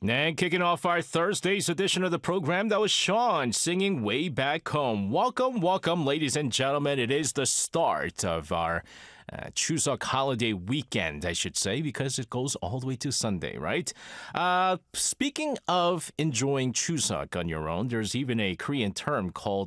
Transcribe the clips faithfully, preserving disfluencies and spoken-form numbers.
And kicking off our Thursday's edition of the program, that was Sean singing Way Back Home. Welcome, welcome, ladies and gentlemen. It is the start of our uh, Chuseok holiday weekend, I should say, because it goes all the way to Sunday, right? Uh, speaking of enjoying Chuseok on your own, there's even a Korean term called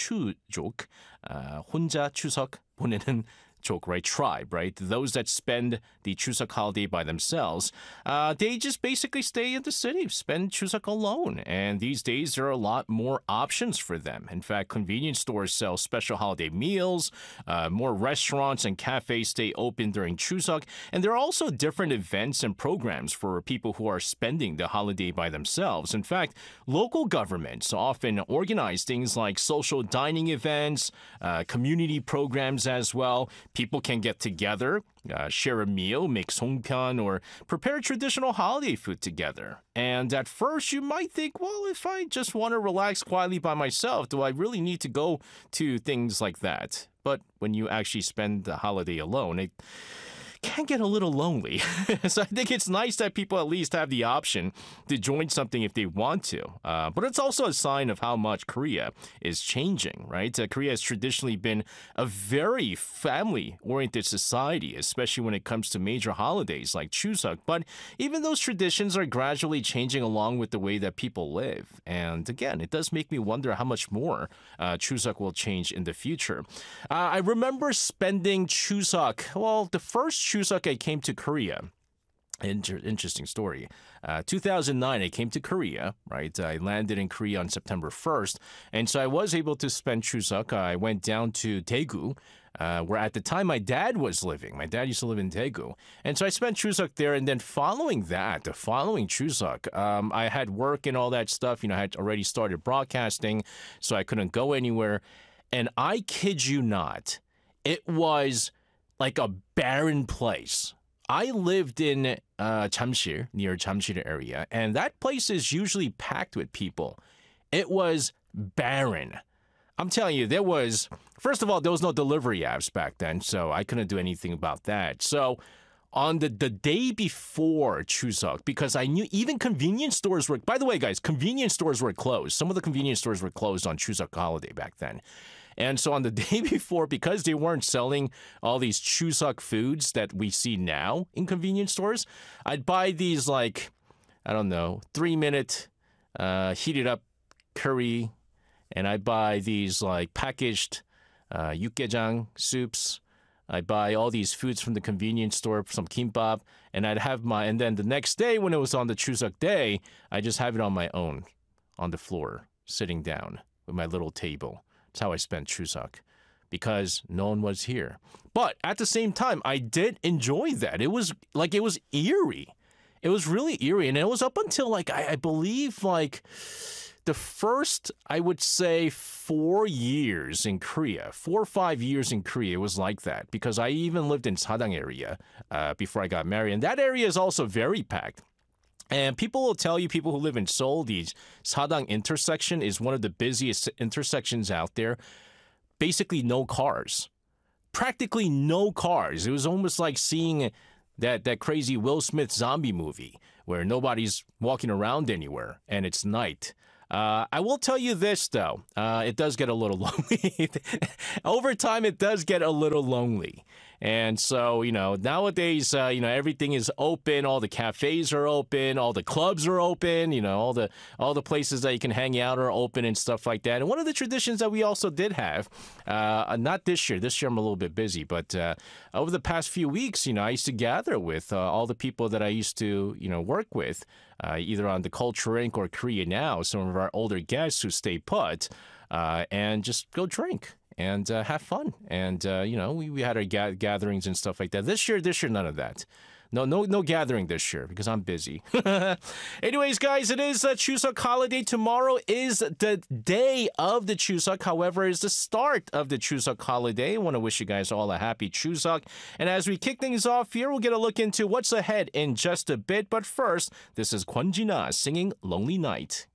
혼추족, uh, 혼자 추석 보내는 족, right? Tribe, right? Those that spend the Chuseok holiday by themselves, uh, they just basically stay in the city, spend Chuseok alone. And these days, there are a lot more options for them. In fact, convenience stores sell special holiday meals. Uh, more restaurants and cafes stay open during Chuseok. And there are also different events and programs for people who are spending the holiday by themselves. In fact, local governments often organize things like social dining events, uh, community programs as well. People can get together, uh, share a meal, make songpyeon, or prepare traditional holiday food together. And at first, you might think, well, if I just want to relax quietly by myself, do I really need to go to things like that? But when you actually spend the holiday alone, it can get a little lonely. So I think it's nice that people at least have the option to join something if they want to. Uh, but it's also a sign of how much Korea is changing, right? Uh, Korea has traditionally been a very family-oriented society, especially when it comes to major holidays like Chuseok. But even those traditions are gradually changing along with the way that people live. And again, it does make me wonder how much more uh, Chuseok will change in the future. Uh, I remember spending Chuseok, well, the first Chuseok I came to Korea. Inter- interesting story. Uh, two thousand nine, I came to Korea, right? I landed in Korea on September first. And so I was able to spend Chuseok. I went down to Daegu, uh, where at the time my dad was living. My dad used to live in Daegu. And so I spent Chuseok there. And then following that, the following Chuseok, um, I had work and all that stuff. You know, I had already started broadcasting, so I couldn't go anywhere. And I kid you not, it was like a barren place. I lived in uh, Jamsil, near Jamsil area, and that place is usually packed with people. It was barren. I'm telling you, there was, first of all, there was no delivery apps back then, so I couldn't do anything about that. So on the, the day before Chuseok, because I knew even convenience stores were, by the way, guys, convenience stores were closed. Some of the convenience stores were closed on Chuseok holiday back then. And so on the day before, because they weren't selling all these Chuseok foods that we see now in convenience stores, I'd buy these like, I don't know, three-minute uh, heated up curry, and I'd buy these like packaged uh, yukgaejang soups. I buy all these foods from the convenience store, some kimbap, and I'd have my, and then the next day when it was on the Chuseok day, I just have it on my own, on the floor, sitting down with my little table. That's how I spent Chuseok, because no one was here. But at the same time, I did enjoy that. It was like, it was eerie. It was really eerie. And it was up until like, I, I believe like the first, I would say four years in Korea, four or five years in Korea, it was like that. Because I even lived in Sadang area uh, before I got married. And that area is also very packed. And people will tell you, people who live in Seoul, the Sadang intersection is one of the busiest intersections out there. Basically no cars. Practically no cars. It was almost like seeing that, that crazy Will Smith zombie movie where nobody's walking around anywhere and it's night. Uh, I will tell you this, though. Uh, it does get a little lonely. Over time, it does get a little lonely. And so, you know, nowadays, uh, you know, everything is open. All the cafes are open. All the clubs are open. You know, all the all the places that you can hang out are open and stuff like that. And one of the traditions that we also did have, uh, not this year. This year I'm a little bit busy. But uh, over the past few weeks, you know, I used to gather with uh, all the people that I used to, you know, work with, uh, either on the Culture Incorporated or Korea Now, some of our older guests who stay put, uh, and just go drink and uh, have fun. And, uh, you know, we, we had our ga- gatherings and stuff like that. This year, this year, none of that. No, no, no gathering this year because I'm busy. Anyways, guys, it is a Chuseok holiday. Tomorrow is the day of the Chuseok. However, it's the start of the Chuseok holiday. I want to wish you guys all a happy Chuseok. And as we kick things off here, we'll get a look into what's ahead in just a bit. But first, this is Kwon Jina singing Lonely Night.